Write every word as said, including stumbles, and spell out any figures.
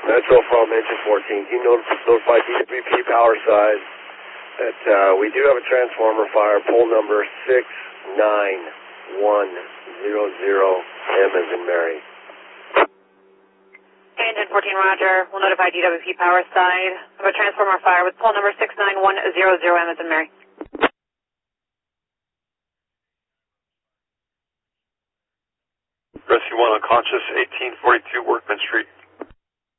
Metro from engine fourteen. Can you notify D W P power side that uh, we do have a transformer fire, pole number six nine one zero zero, M as in Mary. Engine fourteen, roger. We'll notify D W P power side of a transformer fire with pole number six nine one zero zero, M as in Mary. Rescue one unconscious, eighteen forty-two Workman Street.